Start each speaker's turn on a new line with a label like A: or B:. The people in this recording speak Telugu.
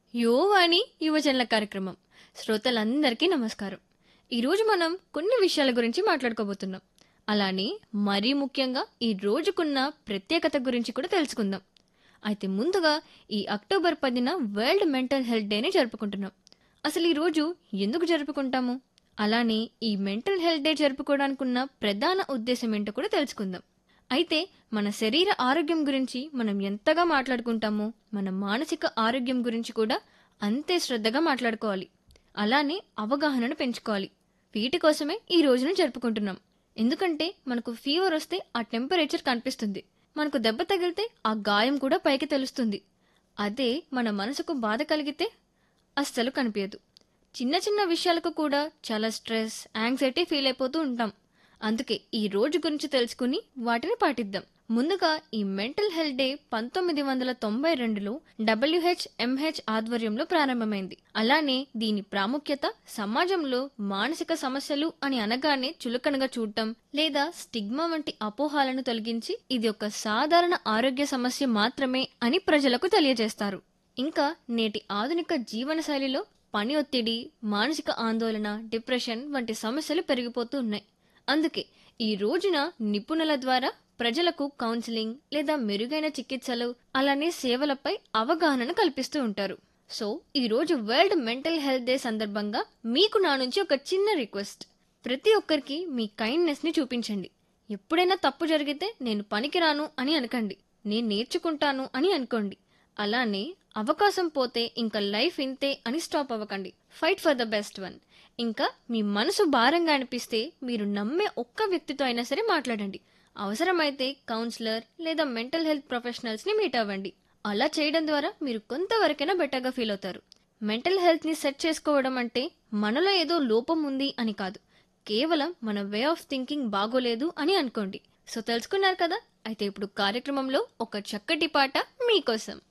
A: యోవాణి యువజనుల కార్యక్రమం శ్రోతలందరికీ నమస్కారం. ఈరోజు మనం కొన్ని విషయాల గురించి మాట్లాడుకోబోతున్నాం. అలానే మరీ ముఖ్యంగా ఈ రోజుకున్న ప్రత్యేకత గురించి కూడా తెలుసుకుందాం. అయితే ముందుగా ఈ అక్టోబర్ 10న వరల్డ్ మెంటల్ హెల్త్ డేని జరుపుకుంటున్నాం. అసలు ఈ రోజు ఎందుకు జరుపుకుంటాము? అలానే ఈ మెంటల్ హెల్త్ డే జరుపుకోవడానికి ఉన్న ప్రధాన ఉద్దేశం ఏంటో కూడా తెలుసుకుందాం. అయితే మన శరీర ఆరోగ్యం గురించి మనం ఎంతగా మాట్లాడుకుంటామో మన మానసిక ఆరోగ్యం గురించి కూడా అంతే శ్రద్ధగా మాట్లాడుకోవాలి. అలానే అవగాహనను పెంచుకోవాలి. వీటి కోసమే ఈ రోజును జరుపుకుంటున్నాం. ఎందుకంటే మనకు ఫీవర్ వస్తే ఆ టెంపరేచర్ కనిపిస్తుంది, మనకు దెబ్బ తగిలితే ఆ గాయం కూడా పైకి తెలుస్తుంది. అదే మన మనసుకు బాధ కలిగితే అస్సలు కనిపించదు. చిన్న చిన్న విషయాలకు కూడా చాలా స్ట్రెస్, యాంగ్జైటీ ఫీల్ అయిపోతూ ఉంటాం. అందుకే ఈ రోజు గురించి తెలుసుకుని వాటిని పాటిద్దాం. ముందుగా ఈ మెంటల్ హెల్త్ డే 1992లో WHMH ఆధ్వర్యంలో ప్రారంభమైంది. అలానే దీని ప్రాముఖ్యత సమాజంలో మానసిక సమస్యలు అని అనగానే చులకనగా చూడటం లేదా స్టిగ్మా వంటి అపోహాలను తొలగించి ఇది ఒక సాధారణ ఆరోగ్య సమస్య మాత్రమే అని ప్రజలకు తెలియజేస్తారు. ఇంకా నేటి ఆధునిక జీవనశైలిలో పని ఒత్తిడి, మానసిక ఆందోళన, డిప్రెషన్ వంటి సమస్యలు పెరిగిపోతూ ఉన్నాయి. అందుకే ఈ రోజున నిపుణుల ద్వారా ప్రజలకు కౌన్సిలింగ్ లేదా మెరుగైన చికిత్సలు అలానే సేవలపై అవగాహనను కల్పిస్తూ ఉంటారు. సో ఈ రోజు వరల్డ్ మెంటల్ హెల్త్ డే సందర్భంగా మీకు నా నుంచి ఒక చిన్న రిక్వెస్ట్. ప్రతి ఒక్కరికి మీ కైండ్నెస్ ని చూపించండి. ఎప్పుడైనా తప్పు జరిగితే నేను పనికిరాను అని అనకండి, నేను నేర్చుకుంటాను అని అనుకోండి. అలానే అవకాశం పోతే ఇంకా లైఫ్ ఇంతే అని స్టాప్ అవ్వకండి. Fight for the best one. ఇంకా మీ మనసు భారంగా అనిపిస్తే మీరు నమ్మే ఒక్క వ్యక్తితో అయినా సరే మాట్లాడండి. అవసరమైతే కౌన్సిలర్ లేదా మెంటల్ హెల్త్ ప్రొఫెషనల్స్ ని మీట్ అవ్వండి. అలా చేయడం ద్వారా మీరు కొంతవరకైనా బెటర్గా ఫీల్ అవుతారు. మెంటల్ హెల్త్ ని సెట్ చేసుకోవడం అంటే మనలో ఏదో లోపం ఉంది అని కాదు, కేవలం మన వే ఆఫ్ థింకింగ్ బాగోలేదు అని అనుకోండి. సో తెలుసుకున్నారు కదా. అయితే ఇప్పుడు కార్యక్రమంలో ఒక చక్కటి పాట మీకోసం.